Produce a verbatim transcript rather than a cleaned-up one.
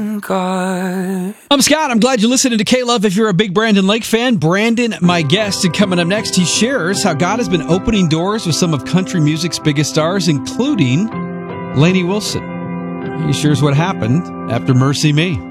God. I'm Scott. I'm glad you're listening to K-Love. If you're a big Brandon Lake fan, Brandon, my guest, and coming up next, he shares how God has been opening doors with some of country music's biggest stars, including Lainey Wilson. He shares what happened after Mercy Me.